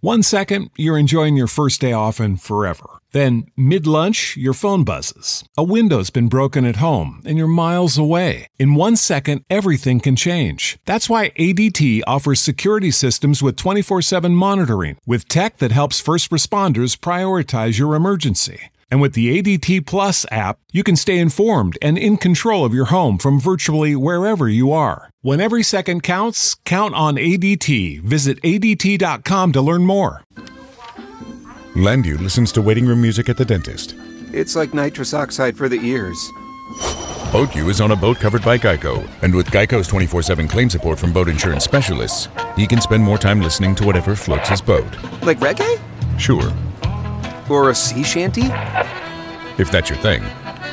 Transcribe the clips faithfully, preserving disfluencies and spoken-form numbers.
One second, you're enjoying your first day off and forever. Then, mid-lunch, your phone buzzes. A window's been broken at home, and you're miles away. In one second, everything can change. That's why A D T offers security systems with twenty-four seven monitoring, with tech that helps first responders prioritize your emergency. And with the A D T Plus app, you can stay informed and in control of your home from virtually wherever you are. When every second counts, count on A D T. Visit A D T dot com to learn more. Landu listens to waiting room music at the dentist. It's like nitrous oxide for the ears. BoatU is on a boat covered by Geico, and with Geico's twenty-four seven claim support from boat insurance specialists, he can spend more time listening to whatever floats his boat. Like reggae? Sure. Or a sea shanty? If that's your thing.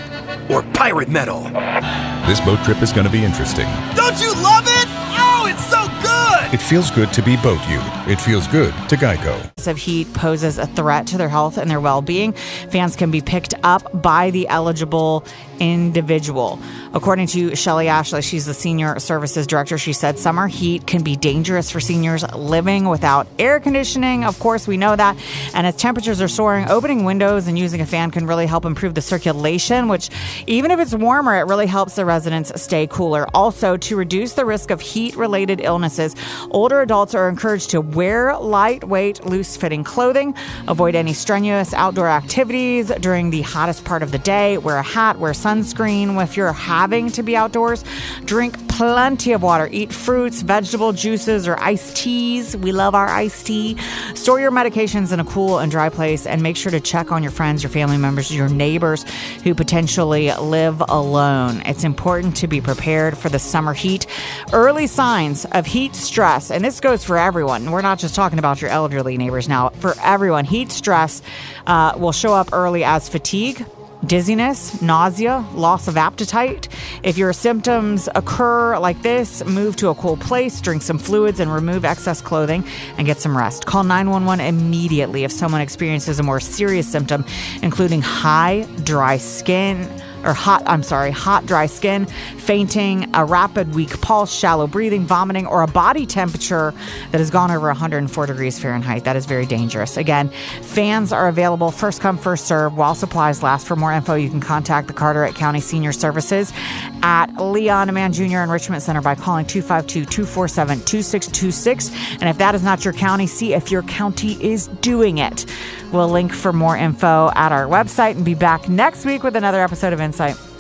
Or pirate metal? This boat trip is going to be interesting. Don't you love it? Oh, it's so good! It feels good to be BoatU. It feels good to Geico. Of heat poses a threat to their health and their well-being. Fans can be picked up by the eligible individual. According to Shelley Ashley, she's the senior services director. She said summer heat can be dangerous for seniors living without air conditioning. Of course, we know that. And as temperatures are soaring, opening windows and using a fan can really help improve the circulation, which even if it's warmer, it really helps the residents stay cooler. Also, to reduce the risk of heat-related illnesses, older adults are encouraged to wear lightweight, loose-fitting clothing, avoid any strenuous outdoor activities during the hottest part of the day, wear a hat, wear sunscreen if you're having to be outdoors, drink plenty of water, eat fruits, vegetable juices, or iced teas. We love our iced tea. Store your medications in a cool and dry place, and make sure to check on your friends, your family members, your neighbors who potentially live alone. It's important to be prepared for the summer heat. Early signs of heat stress, and this goes for everyone. We're not just talking about your elderly neighbors now. For everyone, heat stress uh, will show up early as fatigue, dizziness, nausea, loss of appetite. If your symptoms occur like this, move to a cool place, drink some fluids, and remove excess clothing and get some rest. Call nine one one immediately if someone experiences a more serious symptom, including high, dry skin, or hot, I'm sorry, hot, dry skin, fainting, a rapid, weak pulse, shallow breathing, vomiting, or a body temperature that has gone over one hundred four degrees Fahrenheit. That is very dangerous. Again, fans are available first come, first serve while supplies last. For more info, you can contact the Carteret County Senior Services at Leon Eman Junior Enrichment Center by calling two five two, two four seven, two six two six. And if that is not your county, see if your county is doing it. We'll link for more info at our website and be back next week with another episode of Insight.